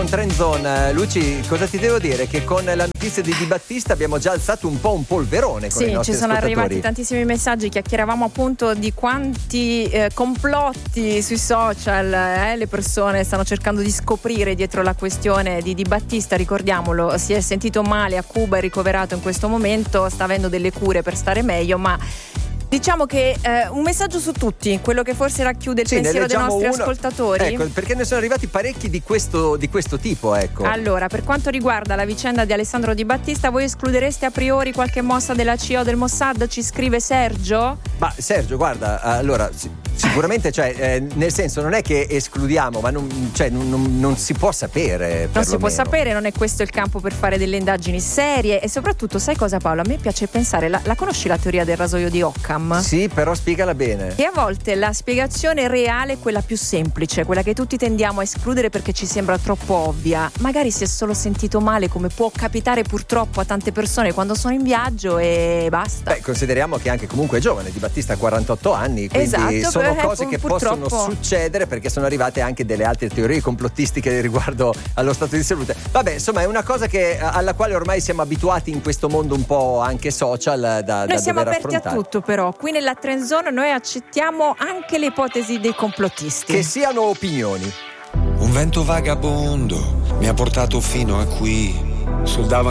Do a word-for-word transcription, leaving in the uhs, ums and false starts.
Trend Zone. Luci, cosa ti devo dire? Che con la notizia di Di Battista abbiamo già alzato un po' un polverone con sì, i nostri ci sono ascoltatori. arrivati tantissimi messaggi, chiacchieravamo appunto di quanti eh, complotti sui social eh, le persone stanno cercando di scoprire dietro la questione di Di Battista. Ricordiamolo, si è sentito male a Cuba, è ricoverato in questo momento, sta avendo delle cure per stare meglio, ma diciamo che eh, un messaggio su tutti, quello che forse racchiude il sì, pensiero dei nostri uno. ascoltatori. Ecco, perché ne sono arrivati parecchi di questo, di questo tipo, ecco. Allora, per quanto riguarda la vicenda di Alessandro Di Battista, voi escludereste a priori qualche mossa della C I A o del Mossad? Ci scrive Sergio. Ma Sergio, guarda, allora sicuramente, cioè, eh, nel senso, non è che escludiamo, ma non, cioè, non, non, non si può sapere. Non si può meno. sapere, non è questo il campo per fare delle indagini serie. E soprattutto, sai cosa, Paolo? A me piace pensare, la, la conosci la teoria del rasoio di Occam? Sì, però spiegala bene. E a volte la spiegazione reale è quella più semplice, quella che tutti tendiamo a escludere perché ci sembra troppo ovvia. Magari si è solo sentito male, come può capitare purtroppo a tante persone quando sono in viaggio, e basta. Beh, consideriamo che anche comunque è giovane, Di Battista ha quarantotto anni, quindi esatto, sono beh, cose che purtroppo possono succedere, perché sono arrivate anche delle altre teorie complottistiche riguardo allo stato di salute. Vabbè, insomma, è una cosa che, alla quale ormai siamo abituati in questo mondo un po' anche social da, da Noi siamo dover aperti affrontare. a tutto, però qui nella Trend Zone noi accettiamo anche le ipotesi dei complottisti, che siano opinioni. Un vento vagabondo mi ha portato fino a qui, sul davanti